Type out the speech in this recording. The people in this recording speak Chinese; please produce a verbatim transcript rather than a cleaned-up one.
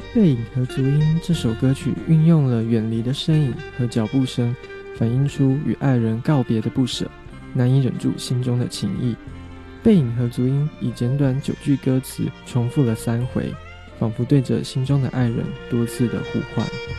背影和足音这首歌曲运用了远离的身影和脚步声，反映出与爱人告别的不舍，难以忍住心中的情意。背影和足音以简短九句歌词重复了三回，仿佛对着心中的爱人多次的呼唤。